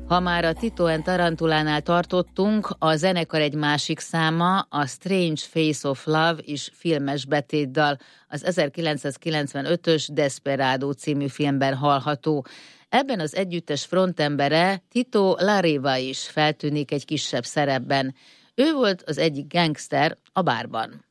Ha már a Tito and Tarantulánál tartottunk, a zenekar egy másik száma, a Strange Face of Love is filmes betétdal, az 1995-ös Desperado című filmben hallható. Ebben az együttes frontembere Tito Larriva is feltűnik egy kisebb szerepben. Ő volt az egyik gangster a bárban.